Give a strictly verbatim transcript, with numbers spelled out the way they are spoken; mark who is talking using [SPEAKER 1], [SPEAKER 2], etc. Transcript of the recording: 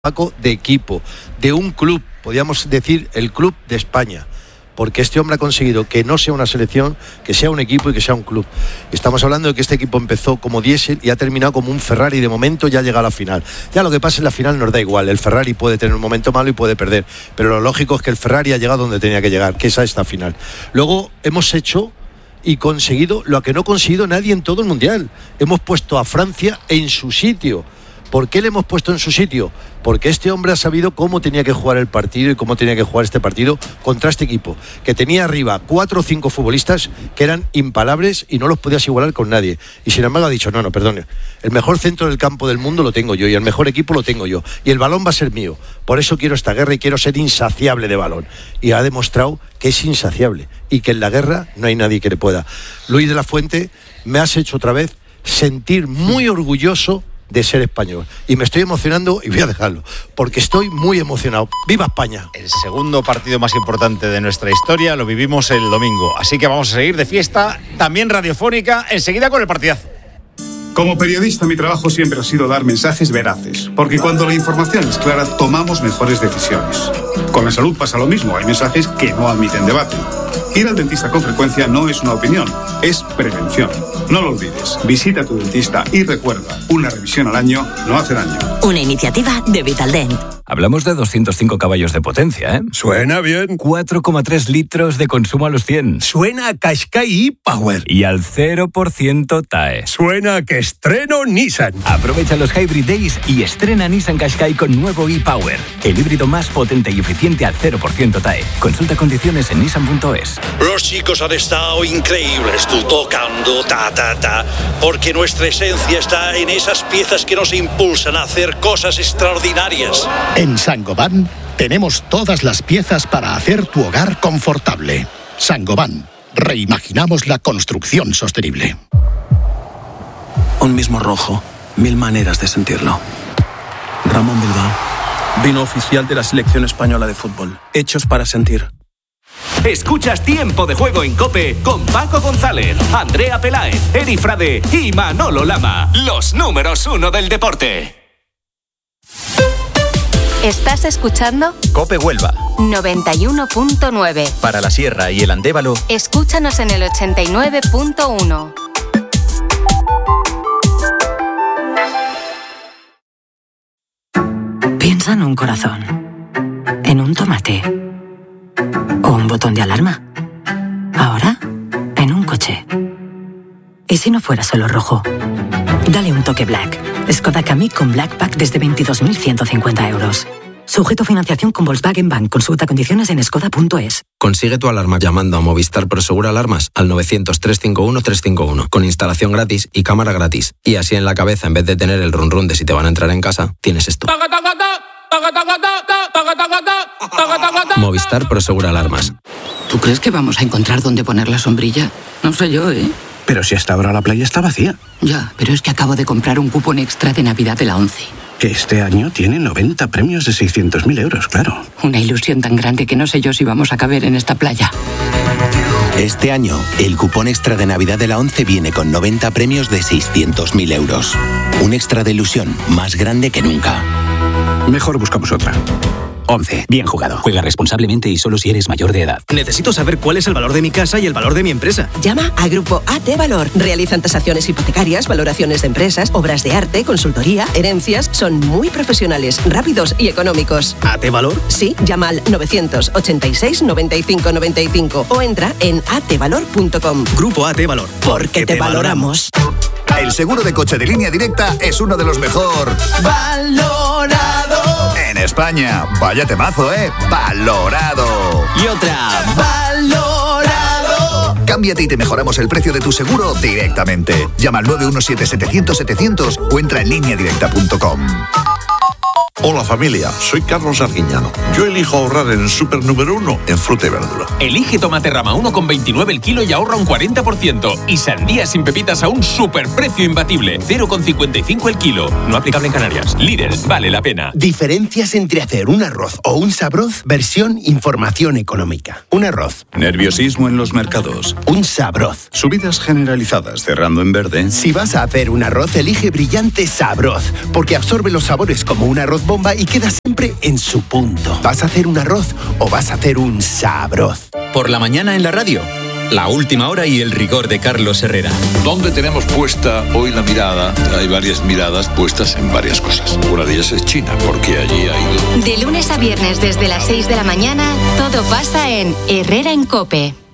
[SPEAKER 1] de equipo, de un club, podríamos decir el club de España, porque este hombre ha conseguido que no sea una selección, que sea un equipo y que sea un club. Estamos hablando de que este equipo empezó como diésel y ha terminado como un Ferrari. De momento ya llega a la final. Ya lo que pasa en la final nos da igual. El Ferrari puede tener un momento malo y puede perder, pero lo lógico es que el Ferrari ha llegado donde tenía que llegar, que es a esta final. Luego hemos hecho y conseguido lo que no ha conseguido nadie en todo el mundial. Hemos puesto a Francia en su sitio. ¿Por qué le hemos puesto en su sitio? Porque este hombre ha sabido cómo tenía que jugar el partido y cómo tenía que jugar este partido contra este equipo, que tenía arriba cuatro o cinco futbolistas que eran imparables y no los podías igualar con nadie. Y sin embargo ha dicho, no, no, perdone, el mejor centro del campo del mundo lo tengo yo y el mejor equipo lo tengo yo y el balón va a ser mío. Por eso quiero esta guerra y quiero ser insaciable de balón. Y ha demostrado que es insaciable y que en la guerra no hay nadie que le pueda. Luis de la Fuente, me has hecho otra vez sentir muy orgulloso de ser español. Y me estoy emocionando y voy a dejarlo, porque estoy muy emocionado. ¡Viva España!
[SPEAKER 2] El segundo partido más importante de nuestra historia lo vivimos el domingo, así que vamos a seguir de fiesta, también radiofónica, enseguida con el partidazo.
[SPEAKER 3] Como periodista, mi trabajo siempre ha sido dar mensajes veraces, porque cuando la información es clara, tomamos mejores decisiones. Con la salud pasa lo mismo, hay mensajes que no admiten debate. Ir al dentista con frecuencia no es una opinión, es prevención. No lo olvides, visita a tu dentista y recuerda, una revisión al año no hace daño.
[SPEAKER 4] Una iniciativa de Vitaldent.
[SPEAKER 5] Hablamos de doscientos cinco caballos de potencia, ¿eh?
[SPEAKER 6] Suena bien.
[SPEAKER 5] cuatro coma tres litros de consumo a los cien.
[SPEAKER 6] Suena a Qashqai e-Power.
[SPEAKER 5] Y al cero por ciento T A E.
[SPEAKER 6] Suena a que estreno Nissan.
[SPEAKER 5] Aprovecha los Hybrid Days y estrena Nissan Qashqai con nuevo e-Power. El híbrido más potente y eficiente al cero por ciento T A E. Consulta condiciones en nissan punto es.
[SPEAKER 7] Los chicos han estado increíbles, tú tocando, ta, ta, ta, porque nuestra esencia está en esas piezas que nos impulsan a hacer cosas extraordinarias.
[SPEAKER 8] En Saint-Gobain tenemos todas las piezas para hacer tu hogar confortable. Saint-Gobain, reimaginamos la construcción sostenible.
[SPEAKER 9] Un mismo rojo, mil maneras de sentirlo. Ramón Bilbao, vino oficial de la selección española de fútbol, hechos para sentir.
[SPEAKER 10] Escuchas Tiempo de Juego en COPE con Paco González, Andrea Peláez, Eri Frade y Manolo Lama, los números uno del deporte.
[SPEAKER 11] ¿Estás escuchando?
[SPEAKER 2] COPE Huelva
[SPEAKER 11] noventa y uno punto nueve.
[SPEAKER 2] Para la Sierra y el Andévalo,
[SPEAKER 11] escúchanos en el ochenta y nueve punto uno.
[SPEAKER 4] Piensa en un corazón, en un tomate o un botón de alarma. Ahora, en un coche. ¿Y si no fuera solo rojo? Dale un toque Black. Skoda Kamiq con Black Pack desde veintidós mil ciento cincuenta euros. Sujeto a financiación con Volkswagen Bank. Consulta condiciones en skoda punto es.
[SPEAKER 12] Consigue tu alarma llamando a Movistar Prosegura Alarmas al novecientos, trescientos cincuenta y uno, trescientos cincuenta y uno con instalación gratis y cámara gratis. Y así en la cabeza, en vez de tener el run run de si te van a entrar en casa, tienes esto. Movistar Prosegura Alarmas.
[SPEAKER 13] ¿Tú crees que vamos a encontrar dónde poner la sombrilla? No sé yo, ¿eh?
[SPEAKER 6] Pero si hasta ahora la playa está vacía.
[SPEAKER 13] Ya, pero es que acabo de comprar un cupón extra de Navidad de la ONCE.
[SPEAKER 6] Que este año tiene noventa premios de seiscientos mil euros, claro.
[SPEAKER 13] Una ilusión tan grande que no sé yo si vamos a caber en esta playa.
[SPEAKER 14] Este año, el cupón extra de Navidad de la ONCE viene con noventa premios de seiscientos mil euros. Un extra de ilusión más grande que nunca.
[SPEAKER 6] Mejor buscamos otra. ONCE. Bien jugado.
[SPEAKER 15] Juega responsablemente y solo si eres mayor de edad.
[SPEAKER 16] Necesito saber cuál es el valor de mi casa y el valor de mi empresa.
[SPEAKER 17] Llama a Grupo A T Valor. Realizan tasaciones hipotecarias, valoraciones de empresas, obras de arte, consultoría, herencias. Son muy profesionales, rápidos y económicos.
[SPEAKER 16] ¿A T Valor?
[SPEAKER 17] Sí, llama al novecientos ochenta y seis, noventa y cinco noventa y cinco o entra en a t valor punto com.
[SPEAKER 16] Grupo A T Valor.
[SPEAKER 17] Porque te, te valoramos.
[SPEAKER 18] El seguro de coche de Línea Directa es uno de los mejor
[SPEAKER 17] valorado
[SPEAKER 18] en España. Vaya temazo, ¿eh? Valorado.
[SPEAKER 16] Y otra. Valorado.
[SPEAKER 18] Cámbiate y te mejoramos el precio de tu seguro directamente. Llama al nueve uno siete, setecientos, setecientos o entra en línea directa punto com.
[SPEAKER 19] Hola familia, soy Carlos Arguiñano. Yo elijo ahorrar en el súper número uno en fruta y verdura.
[SPEAKER 10] Elige tomate rama uno con veintinueve el kilo y ahorra un cuarenta por ciento. Y sandía sin pepitas a un superprecio imbatible, cero con cincuenta y cinco el kilo. No aplicable en Canarias. Líder, vale la pena.
[SPEAKER 20] Diferencias entre hacer un arroz o un sabroz, versión información económica. Un arroz.
[SPEAKER 21] Nerviosismo en los mercados.
[SPEAKER 20] Un sabroz.
[SPEAKER 21] Subidas generalizadas cerrando en verde.
[SPEAKER 20] Si vas a hacer un arroz, elige Brillante Sabroz, porque absorbe los sabores como un arroz arroz bomba y queda siempre en su punto. ¿Vas a hacer un arroz o vas a hacer un sabroz?
[SPEAKER 15] Por la mañana en la radio. La última hora y el rigor de Carlos Herrera.
[SPEAKER 1] ¿Dónde tenemos puesta hoy la mirada? Hay varias miradas puestas en varias cosas. Una de ellas es China, porque allí hay...
[SPEAKER 11] De lunes a viernes desde las seis de la mañana, todo pasa en Herrera en COPE.